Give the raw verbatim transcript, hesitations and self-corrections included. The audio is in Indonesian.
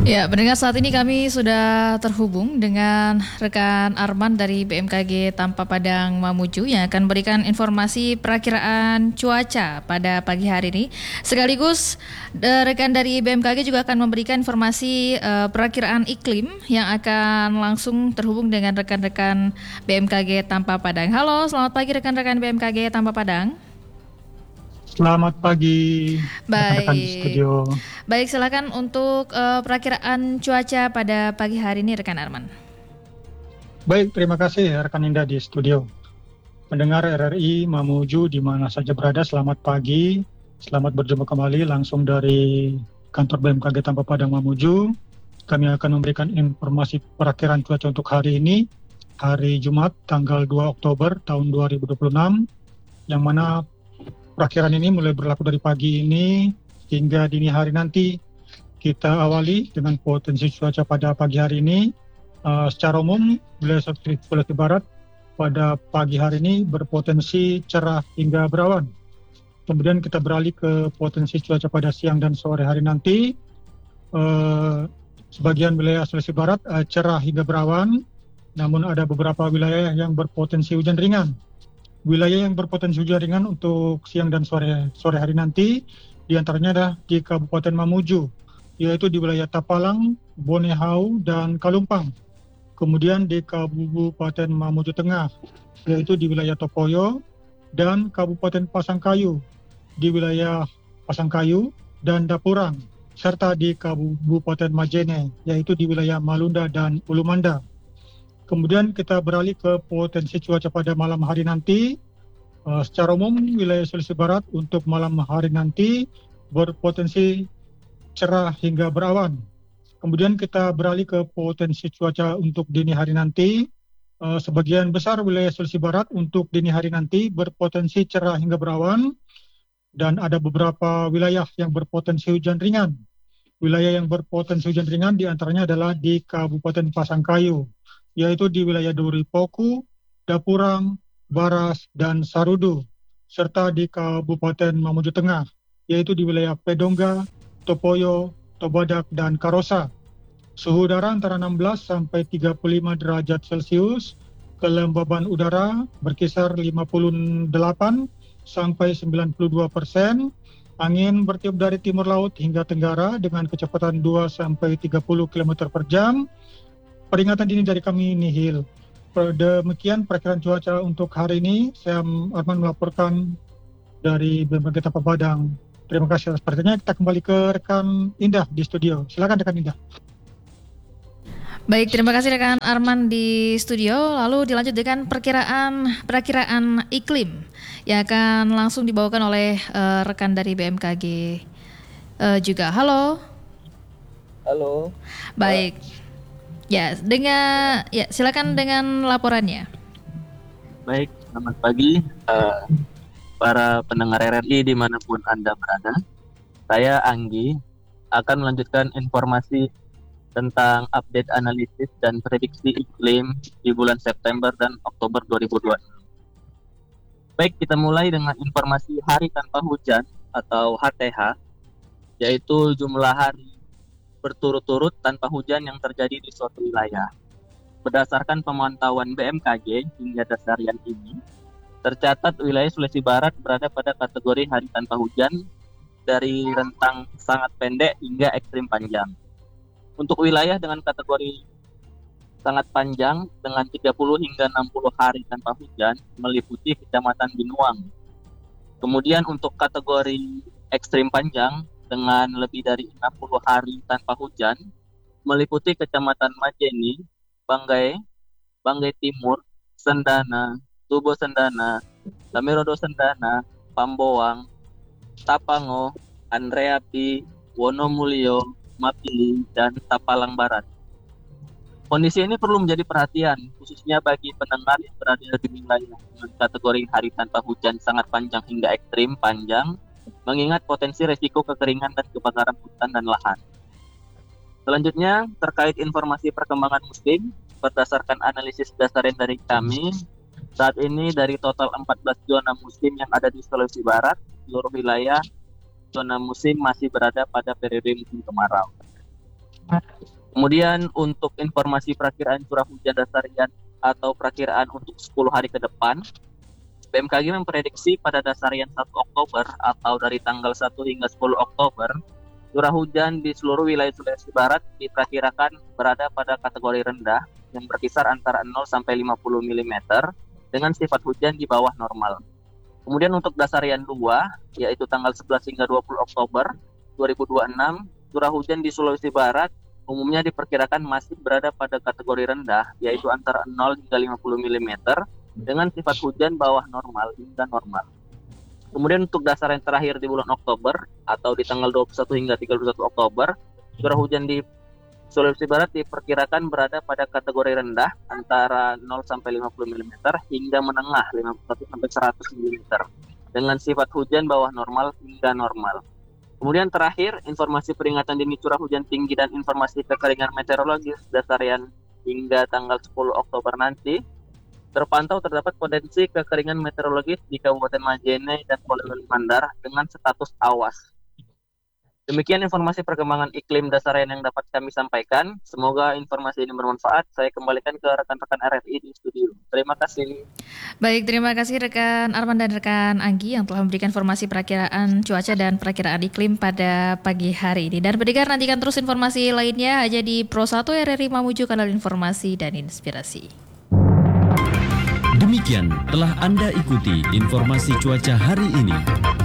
Ya, pendengar, saat ini kami sudah terhubung dengan rekan Arman dari B M K G Tampa Padang Mamuju yang akan memberikan informasi perakiraan cuaca pada pagi hari ini. Sekaligus uh, rekan dari B M K G juga akan memberikan informasi uh, perakiraan iklim yang akan langsung terhubung dengan rekan-rekan B M K G Tampa Padang. Halo, selamat pagi rekan-rekan B M K G Tampa Padang. Selamat pagi, rekan-rekan di Baik. studio. Baik, silakan untuk uh, perakiraan cuaca pada pagi hari ini, rekan Arman. Baik, terima kasih rekan Indah di studio. Pendengar R R I Mamuju di mana saja berada, selamat pagi. Selamat berjumpa kembali langsung dari kantor B M K G Tampa Padang Mamuju. Kami akan memberikan informasi perakiraan cuaca untuk hari ini, hari Jumat, tanggal dua Oktober tahun dua ribu dua puluh enam, yang mana perakiraan ini mulai berlaku dari pagi ini hingga dini hari nanti. Kita awali dengan potensi cuaca pada pagi hari ini. Uh, secara umum, wilayah Sulawesi Barat pada pagi hari ini berpotensi cerah hingga berawan. Kemudian kita beralih ke potensi cuaca pada siang dan sore hari nanti. Uh, sebagian wilayah Sulawesi Barat uh, cerah hingga berawan, namun ada beberapa wilayah yang berpotensi hujan ringan. Wilayah yang berpotensi hujan ringan untuk siang dan sore sore hari nanti diantaranya adalah di Kabupaten Mamuju, yaitu di wilayah Tapalang, Bonehau, dan Kalumpang. Kemudian di Kabupaten Mamuju Tengah, yaitu di wilayah Topoyo, dan Kabupaten Pasangkayu, di wilayah Pasangkayu dan Dapurang, serta di Kabupaten Majene, yaitu di wilayah Malunda dan Ulumanda. Kemudian kita beralih ke potensi cuaca pada malam hari nanti. Uh, secara umum, wilayah Sulawesi Barat untuk malam hari nanti berpotensi cerah hingga berawan. Kemudian kita beralih ke potensi cuaca untuk dini hari nanti. Uh, sebagian besar wilayah Sulawesi Barat untuk dini hari nanti berpotensi cerah hingga berawan, dan ada beberapa wilayah yang berpotensi hujan ringan. Wilayah yang berpotensi hujan ringan diantaranya adalah di Kabupaten Pasangkayu, yaitu di wilayah Duri Poku, Dapurang, Baras, dan Sarudu, serta di Kabupaten Mamuju Tengah, yaitu di wilayah Pedongga, Topoyo, Tobadak, dan Karosa. Suhu udara antara enam belas sampai tiga puluh lima derajat Celcius, kelembaban udara berkisar lima puluh delapan sampai sembilan puluh dua persen, angin bertiup dari timur laut hingga tenggara dengan kecepatan dua sampai tiga puluh kilometer per jam. Peringatan dini dari kami nihil. Demikian perakiraan cuaca untuk hari ini. Saya Arman melaporkan dari B M K G Tampa Padang. Terima kasih atas perhatiannya. Kita kembali ke rekan Indah di studio. Silakan rekan Indah. Baik, terima kasih rekan Arman di studio. Lalu dilanjut dengan perkiraan perakiraan iklim yang akan langsung dibawakan oleh uh, rekan dari B M K G uh, juga. Halo. Halo. Baik. Ya, dengan ya silakan dengan laporannya. Baik, selamat pagi uh, para pendengar R R I dimanapun Anda berada. Saya Anggi akan melanjutkan informasi tentang update analisis dan prediksi iklim di bulan September dan Oktober dua ribu dua puluh enam. Baik, kita mulai dengan informasi hari tanpa hujan atau H T H, yaitu jumlah hari berturut-turut tanpa hujan yang terjadi di suatu wilayah. Berdasarkan pemantauan B M K G hingga dasarian ini, tercatat wilayah Sulawesi Barat berada pada kategori hari tanpa hujan dari rentang sangat pendek hingga ekstrim panjang. Untuk wilayah dengan kategori sangat panjang dengan tiga puluh hingga enam puluh hari tanpa hujan meliputi Kecamatan Binuang. Kemudian untuk kategori ekstrim panjang dengan lebih dari enam puluh hari tanpa hujan meliputi Kecamatan Majeni, Banggai, Banggai Timur, Sendana, Tubo Sendana, Lamirodo Sendana, Pamboang, Tapango, Andreapi, Wonomulyo, Mapili, dan Tapalang Barat. Kondisi ini perlu menjadi perhatian, khususnya bagi pendengar yang berada di wilayah dengan kategori hari tanpa hujan sangat panjang hingga ekstrim panjang, mengingat potensi resiko kekeringan dan kebakaran hutan dan lahan. Selanjutnya, terkait informasi perkembangan musim, berdasarkan analisis dasarian dari kami, saat ini dari total empat belas zona musim yang ada di Sulawesi Barat, seluruh wilayah zona musim masih berada pada periode musim kemarau. Kemudian untuk informasi perakiraan curah hujan dasarian atau perakiraan untuk sepuluh hari ke depan, B M K G memprediksi pada dasarian satu Oktober atau dari tanggal satu hingga sepuluh Oktober, curah hujan di seluruh wilayah Sulawesi Barat diperkirakan berada pada kategori rendah yang berkisar antara nol sampai lima puluh milimeter dengan sifat hujan di bawah normal. Kemudian untuk dasarian dua, yaitu tanggal sebelas hingga dua puluh Oktober dua ribu dua puluh enam, curah hujan di Sulawesi Barat umumnya diperkirakan masih berada pada kategori rendah, yaitu antara nol hingga lima puluh milimeter dengan sifat hujan bawah normal hingga normal. Kemudian untuk dasarian terakhir di bulan Oktober atau di tanggal dua puluh satu hingga tiga puluh satu Oktober, curah hujan di Sulawesi Barat diperkirakan berada pada kategori rendah antara nol sampai lima puluh milimeter hingga menengah lima puluh satu sampai seratus milimeter dengan sifat hujan bawah normal hingga normal. Kemudian terakhir, informasi peringatan dini curah hujan tinggi dan informasi kekeringan meteorologis dasarian hingga tanggal sepuluh Oktober nanti. Terpantau terdapat potensi kekeringan meteorologis di Kabupaten Majene dan Polewali Mandar dengan status awas. Demikian informasi perkembangan iklim dasarian yang dapat kami sampaikan. Semoga informasi ini bermanfaat. Saya kembalikan ke rekan-rekan R R I di studio. Terima kasih. Baik, terima kasih rekan Arman dan rekan Anggi yang telah memberikan informasi perakiraan cuaca dan perakiraan iklim pada pagi hari ini. Dan pendengar, nantikan terus informasi lainnya aja di Pro satu R R I Mamuju, kanal informasi dan inspirasi. Demikian telah Anda ikuti informasi cuaca hari ini.